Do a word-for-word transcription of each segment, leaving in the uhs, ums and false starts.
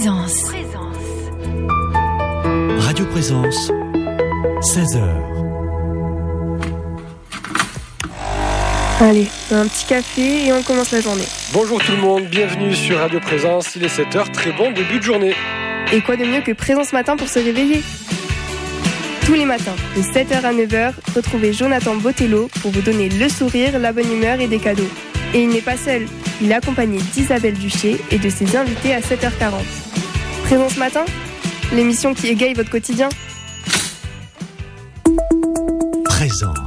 Présence. Radio Présence, seize heures. Allez, un petit café et on commence la journée. Bonjour tout le monde, bienvenue sur Radio Présence, il est sept heures, très bon début de journée. Et quoi de mieux que Présence Matin pour se réveiller ? Tous les matins, de sept heures à neuf heures, retrouvez Jonathan Botello pour vous donner le sourire, la bonne humeur et des cadeaux. Et il n'est pas seul, il est accompagné d'Isabelle Duché et de ses invités à sept heures quarante. Présence Matin, l'émission qui égaye votre quotidien. Présence.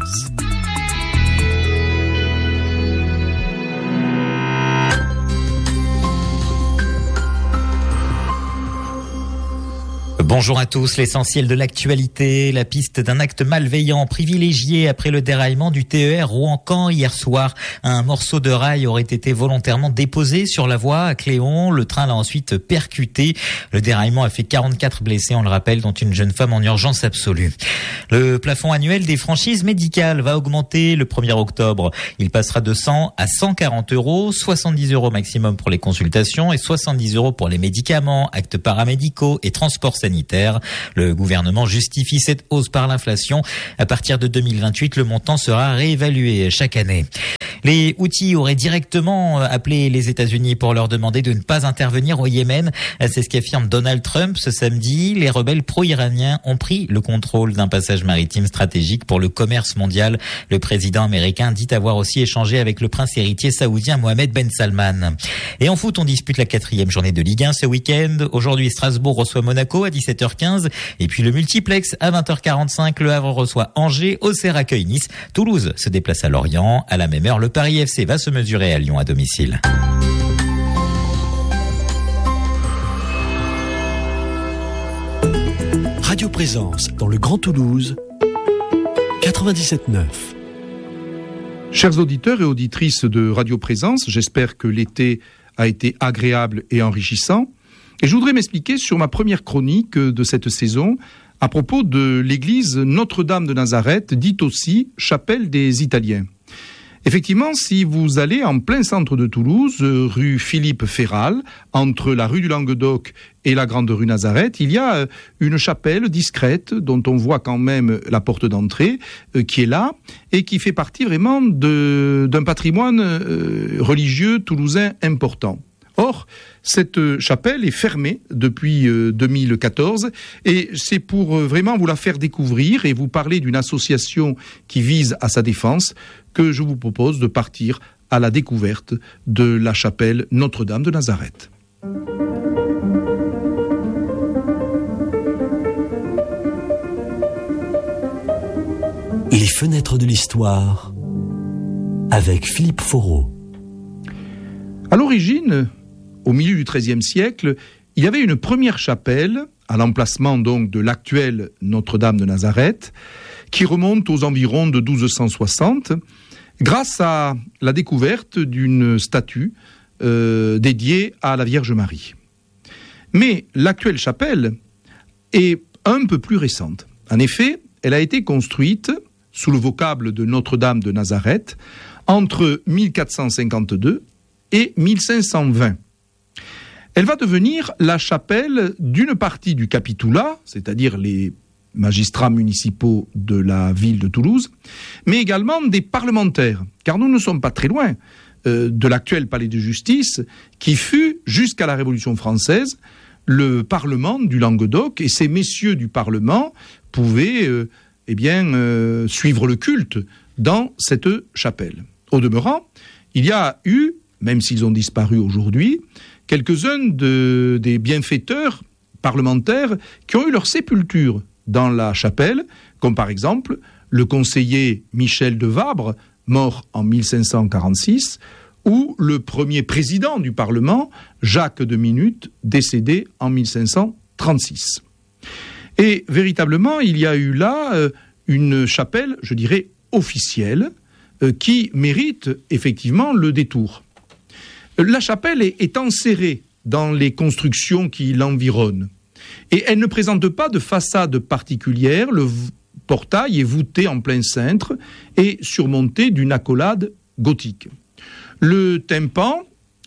Bonjour à tous, l'essentiel de l'actualité, la piste d'un acte malveillant privilégié après le déraillement du T E R Rouen-Caen hier soir. Un morceau de rail aurait été volontairement déposé sur la voie à Cléon. Le train l'a ensuite percuté. Le déraillement a fait quarante-quatre blessés, on le rappelle, dont une jeune femme en urgence absolue. Le plafond annuel des franchises médicales va augmenter le premier octobre. Il passera de cent à cent quarante euros, soixante-dix euros maximum pour les consultations et soixante-dix euros pour les médicaments, actes paramédicaux et transports sanitaires. Le gouvernement justifie cette hausse par l'inflation. À partir de deux mille vingt-huit, le montant sera réévalué chaque année. Les Houthis auraient directement appelé les États-Unis pour leur demander de ne pas intervenir au Yémen. C'est ce qu'affirme Donald Trump ce samedi. Les rebelles pro-iraniens ont pris le contrôle d'un passage maritime stratégique pour le commerce mondial. Le président américain dit avoir aussi échangé avec le prince héritier saoudien Mohamed Ben Salman. Et en foot, on dispute la quatrième journée de Ligue un ce week-end. Aujourd'hui, Strasbourg reçoit Monaco à dix-sept heures quinze. Et puis le multiplex à vingt heures quarante-cinq. Le Havre reçoit Angers. Auxerre accueille Nice. Toulouse se déplace à Lorient. À la même heure, le Paris F C va se mesurer à Lyon à domicile. Radio Présence dans le Grand Toulouse, quatre-vingt-dix-sept neuf. Chers auditeurs et auditrices de Radio Présence, j'espère que l'été a été agréable et enrichissant. Et je voudrais m'expliquer sur ma première chronique de cette saison à propos de l'église Notre-Dame de Nazareth, dite aussi Chapelle des Italiens. Effectivement, si vous allez en plein centre de Toulouse, rue Philippe Féral, entre la rue du Languedoc et la grande rue Nazareth, il y a une chapelle discrète dont on voit quand même la porte d'entrée euh, qui est là et qui fait partie vraiment de, d'un patrimoine euh, religieux toulousain important. Or, cette chapelle est fermée depuis deux mille quatorze et c'est pour vraiment vous la faire découvrir et vous parler d'une association qui vise à sa défense que je vous propose de partir à la découverte de la chapelle Notre-Dame de Nazareth. Les fenêtres de l'histoire avec Philippe Foreau. À l'origine, au milieu du treizième siècle, il y avait une première chapelle, à l'emplacement donc de l'actuelle Notre-Dame de Nazareth, qui remonte aux environs de douze cent soixante, grâce à la découverte d'une statue euh, dédiée à la Vierge Marie. Mais l'actuelle chapelle est un peu plus récente. En effet, elle a été construite, sous le vocable de Notre-Dame de Nazareth, entre mille quatre cent cinquante-deux et mille cinq cent vingt. Elle va devenir la chapelle d'une partie du capitoulat, c'est-à-dire les magistrats municipaux de la ville de Toulouse, mais également des parlementaires, car nous ne sommes pas très loin euh, de l'actuel palais de justice, qui fut, jusqu'à la Révolution française, le Parlement du Languedoc, et ces messieurs du Parlement pouvaient euh, eh bien, euh, suivre le culte dans cette chapelle. Au demeurant, il y a eu, même s'ils ont disparu aujourd'hui, quelques-uns de, des bienfaiteurs parlementaires qui ont eu leur sépulture dans la chapelle, comme par exemple le conseiller Michel de Vabre, mort en mille cinq cent quarante-six, ou le premier président du Parlement, Jacques de Minute, décédé en mille cinq cent trente-six. Et véritablement, il y a eu là euh, une chapelle, je dirais, officielle, euh, qui mérite effectivement le détour. La chapelle est, est enserrée dans les constructions qui l'environnent. Et elle ne présente pas de façade particulière. Le v- portail est voûté en plein cintre et surmonté d'une accolade gothique. Le tympan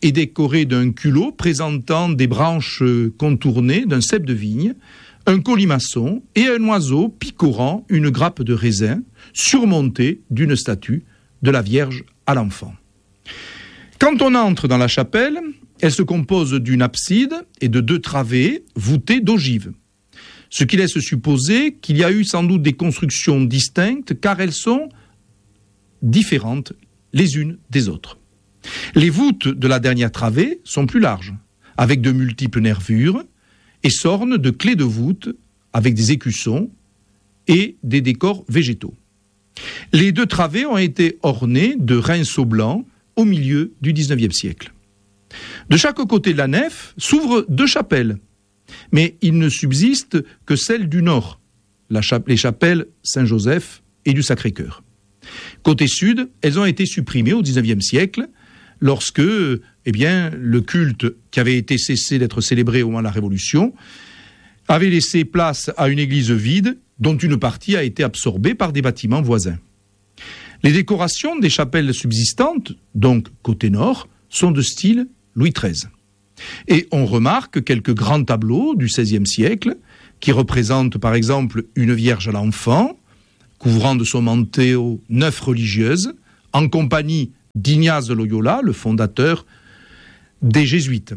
est décoré d'un culot présentant des branches contournées d'un cep de vigne, un colimaçon et un oiseau picorant une grappe de raisin surmontée d'une statue de la Vierge à l'enfant. Quand on entre dans la chapelle, elle se compose d'une abside et de deux travées voûtées d'ogives, ce qui laisse supposer qu'il y a eu sans doute des constructions distinctes car elles sont différentes les unes des autres. Les voûtes de la dernière travée sont plus larges, avec de multiples nervures, et s'ornent de clés de voûte avec des écussons et des décors végétaux. Les deux travées ont été ornées de rinceaux blancs au milieu du dix-neuvième siècle. De chaque côté de la nef s'ouvrent deux chapelles, mais il ne subsiste que celle du nord, la cha- les chapelles Saint-Joseph et du Sacré-Cœur. Côté sud, elles ont été supprimées au dix-neuvième siècle, lorsque eh bien, le culte qui avait été cessé d'être célébré au moment de la Révolution avait laissé place à une église vide dont une partie a été absorbée par des bâtiments voisins. Les décorations des chapelles subsistantes, donc côté nord, sont de style Louis treize. Et on remarque quelques grands tableaux du seizième siècle qui représentent par exemple une Vierge à l'enfant, couvrant de son manteau neuf religieuses, en compagnie d'Ignace de Loyola, le fondateur des Jésuites.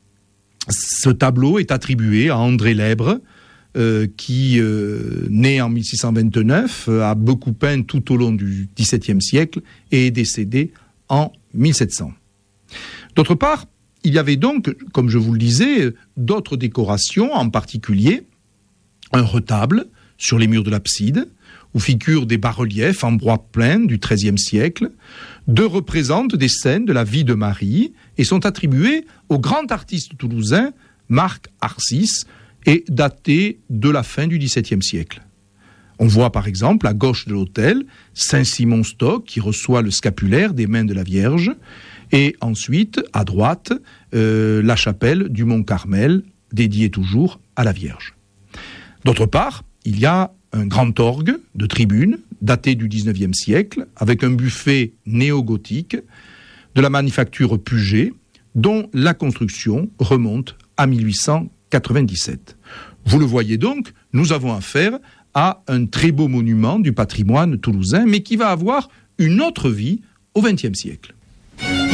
Ce tableau est attribué à André Lèbre, euh, qui, euh, né en mille six cent vingt-neuf, a beaucoup peint tout au long du dix-septième siècle et est décédé en mille sept cents. D'autre part, il y avait donc, comme je vous le disais, d'autres décorations, en particulier un retable sur les murs de l'abside, où figurent des bas-reliefs en bois plein du treizième siècle, deux représentent des scènes de la vie de Marie et sont attribuées au grand artiste toulousain Marc Arcis et datés de la fin du dix-septième siècle. On voit par exemple à gauche de l'autel Saint-Simon-Stock qui reçoit le scapulaire des mains de la Vierge et ensuite à droite euh, la chapelle du Mont-Carmel dédiée toujours à la Vierge. D'autre part, il y a un grand orgue de tribune daté du dix-neuvième siècle avec un buffet néo-gothique de la manufacture Puget dont la construction remonte à mille huit cent quatre-vingt-dix-sept. Vous le voyez donc, nous avons affaire à un très beau monument du patrimoine toulousain mais qui va avoir une autre vie au vingtième siècle.